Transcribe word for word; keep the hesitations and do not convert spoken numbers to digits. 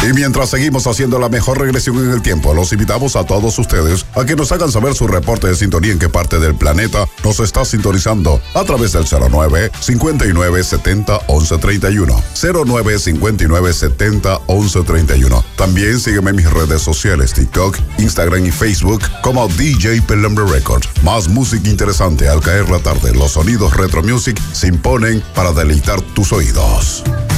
Y mientras seguimos haciendo la mejor regresión en el tiempo, los invitamos a todos ustedes a que nos hagan saber su reporte de sintonía en qué parte del planeta nos está sintonizando a través del cero nueve, cincuenta y nueve, setenta, once, treinta y uno. cero nueve, cincuenta y nueve, setenta, once, treinta y uno. También sígueme en mis redes sociales, TikTok, Instagram y Facebook como D J Pelambre Records. Más música interesante al caer la tarde. Los sonidos retro music se imponen para deleitar tus oídos.